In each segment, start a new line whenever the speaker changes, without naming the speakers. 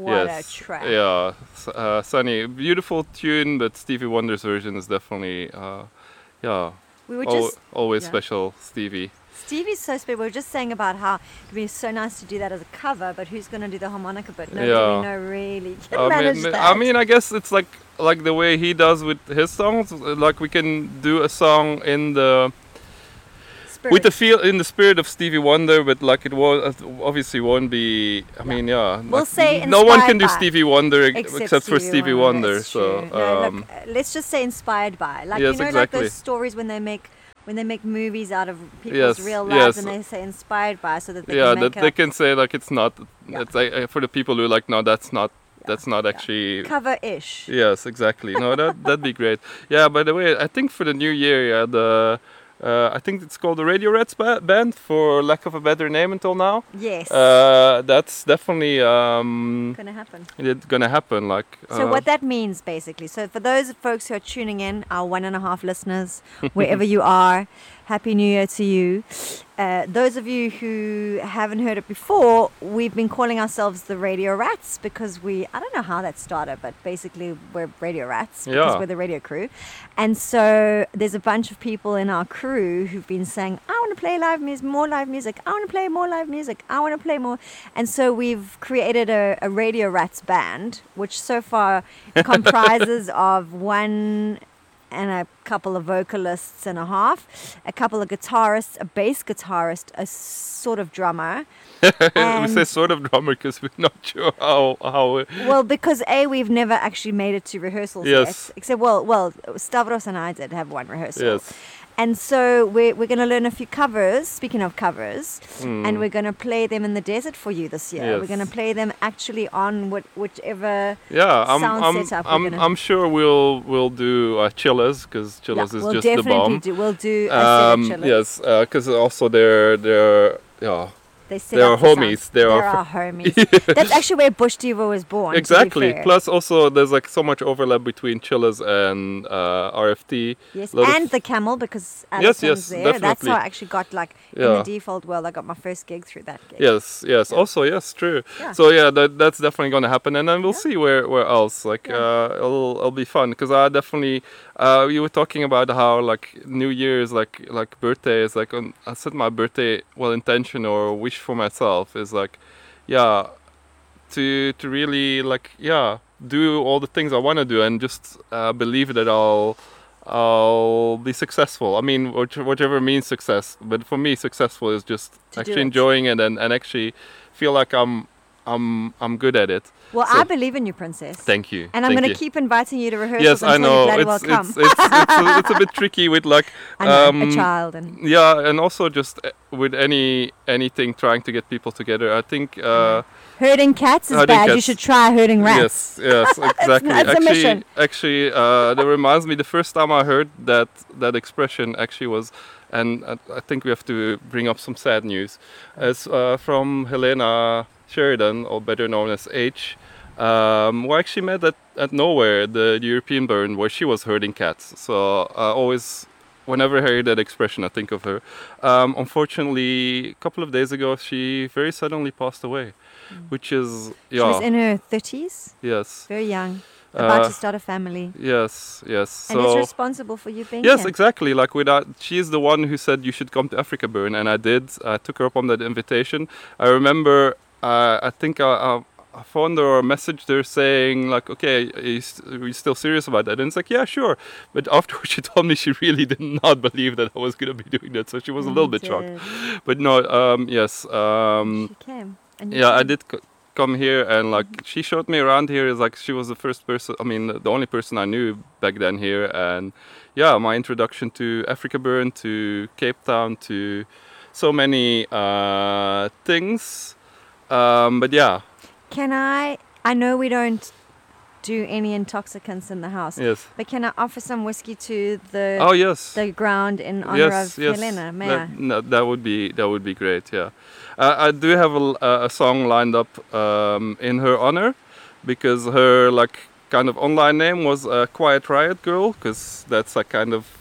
What a track.
Yeah, Sunny, beautiful tune, but Stevie Wonder's version is definitely,
We were just
always
yeah.
special, Stevie.
Stevie's so special. We were just saying about how it'd be so nice to do that as a cover, but who's going to do the harmonica bit? Nobody we know really can manage that.
I mean, I guess it's like the way he does with his songs. Like we can do a song in the with the in the spirit of Stevie Wonder, but like it was obviously won't be. I mean, yeah.
We'll say
no one can do
by.
Stevie Wonder except for Stevie Wonder. So
look, let's just say inspired by. Like
yes,
you know,
exactly.
like those stories when they make movies out of people's real lives, and they say inspired by, so that they can make
they can say like it's not. It's like, for the people who are like, no, that's not. That's not actually
cover-ish.
Yes, exactly. No, that'd be great. Yeah. By the way, I think for the new year, I think it's called the Radio Rats Band, for lack of a better name until now.
Yes.
That's definitely
gonna happen.
It's gonna happen. Like.
So what that means, basically. So for those folks who are tuning in, our 1.5 listeners, wherever you are, Happy New Year to you. Those of you who haven't heard it before, we've been calling ourselves the Radio Rats because I don't know how that started, but basically we're Radio Rats because we're the radio crew. And so there's a bunch of people in our crew who've been saying, I want to play more live music. I want to play more live music. I want to play more. And so we've created a Radio Rats band, which so far comprises of one and a couple of vocalists and a half, a couple of guitarists, a bass guitarist, a sort of drummer.
We say sort of drummer because we're not sure how.
Well, because we've never actually made it to rehearsals yet. Except, well, Stavros and I did have one rehearsal.
Yes.
And so we're going to learn a few covers, speaking of covers, and we're going to play them in the desert for you this year.
Yes.
We're going to play them actually on whichever sound setup we're going to...
I'm sure we'll do Chillers, because Chillers is just the bomb.
We'll do a set of Chillers.
Yes, because also they're
They
are homies.
They are our homies. That's actually where Bush Diva was born.
Exactly. Plus, also there's like so much overlap between Chillers and RFT.
Yes, and the Camel, because Alison's there.
Definitely.
That's how I actually got in the default world. I got my first gig through that gig.
Yes. Yeah. Also, yes, true. Yeah. So that's definitely going to happen, and then we'll see where else. Like it'll be fun because I definitely. You were talking about how like New Year's, like birthdays, like I said my birthday intention or wish for myself is like, to really like do all the things I want to do and just believe that I'll be successful. I mean, whichever means success. But for me, successful is just actually enjoying it and actually feel like I'm good at it.
Well, I believe in you, Princess.
Thank you.
And I'm going to keep inviting you to rehearsals.
Yes, I know.
You bloody well come.
It's a bit tricky with like
a child and
and also just with anything trying to get people together. I think
herding cats is bad. You should try herding rats.
Yes, exactly.
That's a mission.
Actually, that reminds me. The first time I heard that expression actually was. And I think we have to bring up some sad news. It's from Helena Sheridan, or better known as H, who I actually met at Nowhere, the European Burn, where she was herding cats. So I always, whenever I hear that expression, I think of her. Unfortunately, a couple of days ago, she very suddenly passed away, which is,
She was in her 30s?
Yes.
Very young. About to start a family.
Yes.
And is responsible for you being
Yes,
here.
exactly. Like she's the one who said you should come to Africa Burn, and I did. I took her up on that invitation. I remember. I think I phoned her or messaged her saying like, "Okay, are you still serious about that?" And it's like, "Yeah, sure." But afterwards, she told me she really did not believe that I was going to be doing that, so she was a little bit shocked. But no, yes.
She came.
I did. Come here and like she showed me around here. Is like she was the first person, I mean the only person I knew back then here, and my introduction to Africa Burn, to Cape Town, to so many things, but
can I know we don't do any intoxicants in the house, but can I offer some whiskey to the ground in honor of Helena?
No, that would be great. I do have a song lined up in her honor, because her like kind of online name was Quiet Riot Girl, because that's like kind of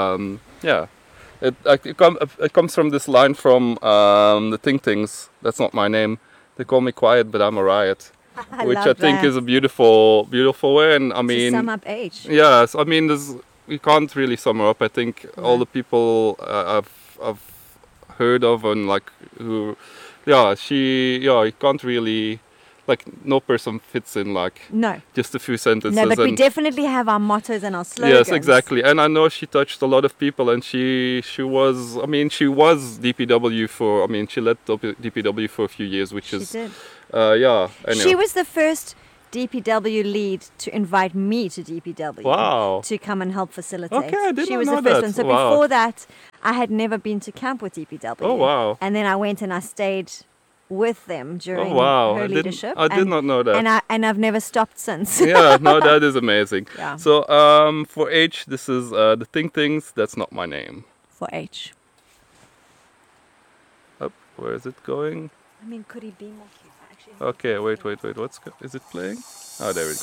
it comes from this line from the Ting Tings. That's not my name. They call me Quiet, but I'm a riot. which I
love
think
that.
is a beautiful way. And I
To
mean,
sum up H.
yes, I mean, you can't really sum her up. I think all
No.
the people I've heard of and like who, you can't really, like, no person fits in like
No.
just a few sentences.
No, but we
and
definitely have our mottos and our slogans.
yes, exactly. And I know she touched a lot of people, and she was DPW for. I mean, she led DPW for a few years, which
She
is
did.
Anyway.
She was the first DPW lead to invite me to DPW.
Wow.
To come and help facilitate.
Okay, I did
She
not
was
know
the first
that.
one. So
Wow.
before that, I had never been to camp with DPW.
Oh wow.
And then I went and I stayed with them during
Oh wow.
her
I
leadership.
did not know that.
And I've never stopped since.
Yeah, no, that is amazing.
Yeah.
So for H, this is the Things. That's not my name.
For H.
Up, where is it going?
I mean, could he be more cute? Actually,
Okay, wait. Is it playing? Oh, there it is.